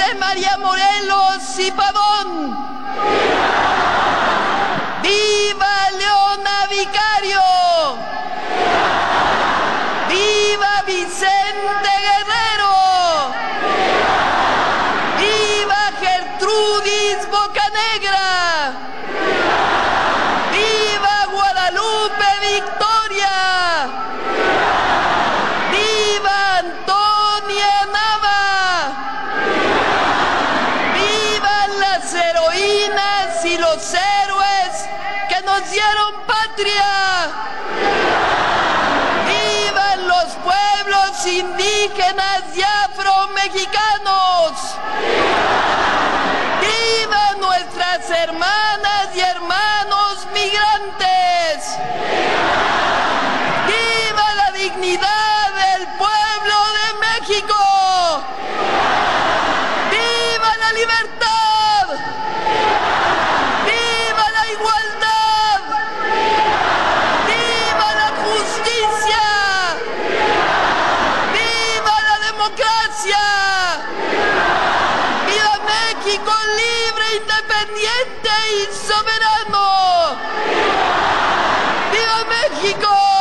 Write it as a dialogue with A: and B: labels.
A: José María Morelos y Pavón. ¡Viva Leona Vicario! ¡Viva Vicente Guerrero! ¡Viva Gertrudis Bocanegra! ¡Viva Guadalupe Victoria! ¡Viva Antonia Nava! ¡Vivan las heroínas y los héroes que nos dieron patria! ¡Vivan los pueblos indígenas y afromexicanos! ¡Vivan nuestras hermanas y hermanos migrantes! ¡Viva la dignidad del pueblo de México! ¡Viva la libertad! ¡Viva la igualdad! ¡Viva la justicia! ¡Viva la democracia! ¡Viva México libre, independiente y soberano! ¡Viva México!